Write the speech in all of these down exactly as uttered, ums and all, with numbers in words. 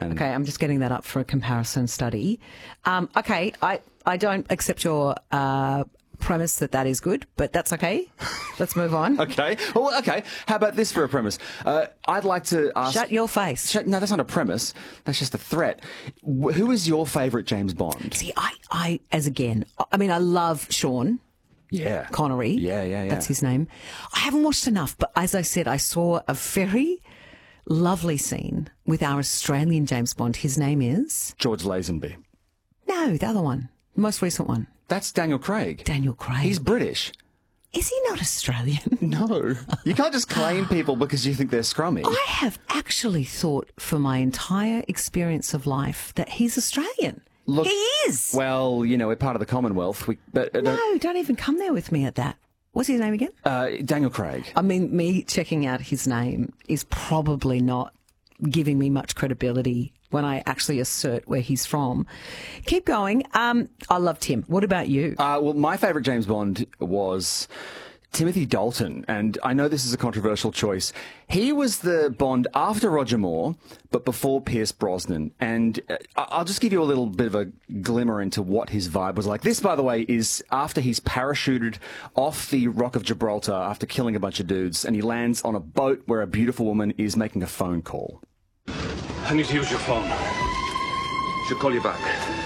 And Okay, I'm just getting that up for a comparison study. Um, okay, I, I don't accept your uh, premise that that is good, but that's okay. Let's move on. Okay. Well, okay. How about this for a premise? Uh, I'd like to ask... Shut your face. Shut, no, that's not a premise. That's just a threat. Wh- Who is your favourite James Bond? See, I, I, as again, I mean, I love Sean Yeah. Connery. Yeah, yeah, yeah. That's his name. I haven't watched enough, but as I said, I saw a very lovely scene with our Australian James Bond. His name is... George Lazenby. No, the other one. The most recent one. That's Daniel Craig. Daniel Craig. He's British. Is he not Australian? No. You can't just claim people because you think they're scrummy. I have actually thought for my entire experience of life that he's Australian. Look, he is. Well, you know, we're part of the Commonwealth. We, but uh, No, don't even come there with me at that. What's his name again? uh, Daniel Craig. I mean, me checking out his name is probably not giving me much credibility when I actually assert where he's from. Keep going. Um, I loved him. What about you? Uh, well, my favourite James Bond was Timothy Dalton, and I know this is a controversial choice. He was the Bond after Roger Moore, but before Pierce Brosnan. And uh, I- I'll just give you a little bit of a glimmer into what his vibe was like. This, by the way, is after he's parachuted off the Rock of Gibraltar after killing a bunch of dudes, and he lands on a boat where a beautiful woman is making a phone call. I need to use your phone. She'll call you back.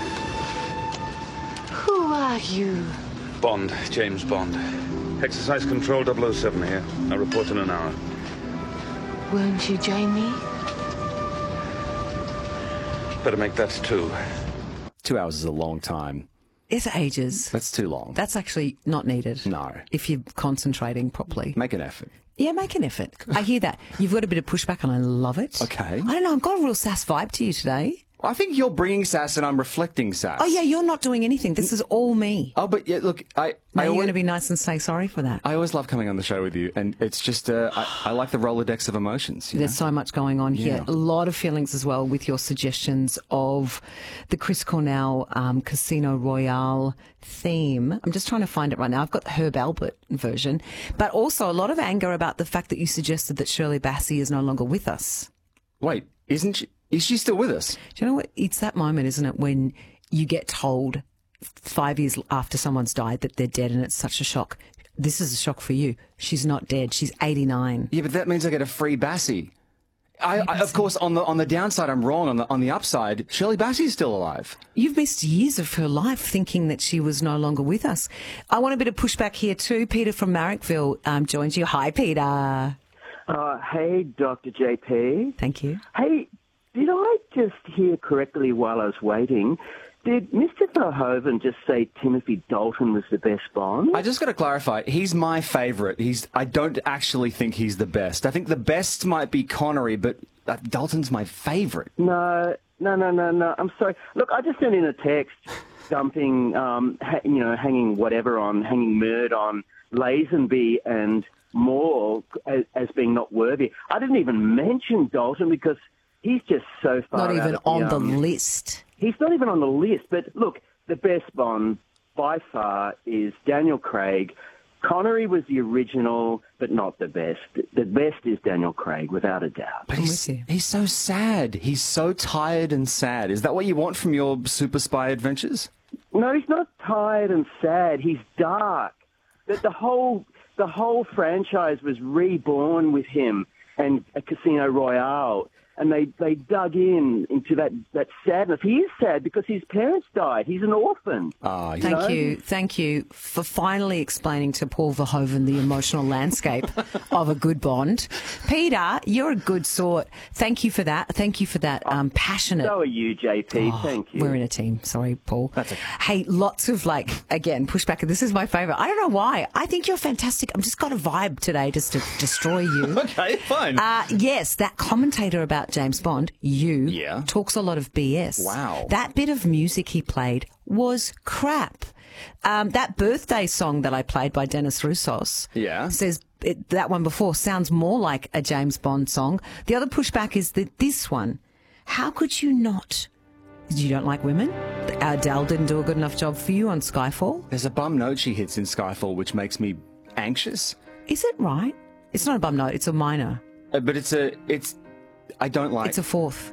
Who are you? Bond, James Bond. Exercise Control double oh seven here. I'll report in an hour. Won't you join me? Better make that two. Two hours is a long time. It's ages. That's too long. That's actually not needed. No. If you're concentrating properly. Make an effort. Yeah, make an effort. I hear that. You've got a bit of pushback and I love it. Okay. I don't know. I've got a real sass vibe to you today. I think you're bringing sass and I'm reflecting sass. Oh, yeah, you're not doing anything. This is all me. Oh, but yeah, look, I... Now I you're always, going to be nice and say sorry for that. I always love coming on the show with you, and it's just, uh, I, I like the Rolodex of emotions. You There's know? so much going on here. Yeah. A lot of feelings as well with your suggestions of the Chris Cornell um, Casino Royale theme. I'm just trying to find it right now. I've got the Herb Albert version, but also a lot of anger about the fact that you suggested that Shirley Bassey is no longer with us. Wait, isn't she... Is she still with us? Do you know what? It's that moment, isn't it, when you get told five years after someone's died that they're dead and it's such a shock. This is a shock for you. She's not dead. She's eighty-nine. Yeah, but that means I get a free Bassey. I, I, of course, on the on the downside, I'm wrong. On the on the upside, Shirley Bassey's still alive. You've missed years of her life thinking that she was no longer with us. I want a bit of pushback here too. Peter from Marrickville um, joins you. Hi, Peter. Uh, hey, Doctor J P. Thank you. Hey, did I just hear correctly while I was waiting? Did Mister Verhoeven just say Timothy Dalton was the best Bond? I just got to clarify. He's my favourite. He's. I don't actually think he's the best. I think the best might be Connery, but uh, Dalton's my favourite. No, no, no, no, no. I'm sorry. Look, I just sent in a text dumping, um, ha- you know, hanging whatever on, hanging Murd on Lazenby and Moore as, as being not worthy. I didn't even mention Dalton because he's just so far Not even out of on the um, list. He's not even on the list, but look, the best Bond by far is Daniel Craig. Connery was the original, but not the best. The best is Daniel Craig, without a doubt. But I'm he's, with you. he's so sad. He's so tired and sad. Is that what you want from your super spy adventures? No, he's not tired and sad. He's dark. That the whole the whole franchise was reborn with him and a Casino Royale. And they, they dug in into that, that sadness. He is sad because his parents died. He's an orphan. Ah, Thank know? you. Thank you for finally explaining to Paul Verhoeven the emotional landscape of a good Bond. Peter, you're a good sort. Thank you for that. Thank you for that um, passionate... So are you, J P. Oh, Thank you. We're in a team. Sorry, Paul. That's okay. Hey, lots of like, again, pushback. This is my favourite. I don't know why. I think you're fantastic. I've just got a vibe today just to destroy you. Okay, fine. Uh, yes, that commentator about James Bond, you, Yeah. talks a lot of B S. Wow. That bit of music he played was crap. Um, that birthday song that I played by Dennis Roussos Yeah. says it, that one before sounds more like a James Bond song. The other pushback is that this one, how could you not? You don't like women? Adele didn't do a good enough job for you on Skyfall? There's a bum note she hits in Skyfall which makes me anxious. Is it right? It's not a bum note, it's a minor. Uh, but it's a... It's... I don't like... It's a fourth.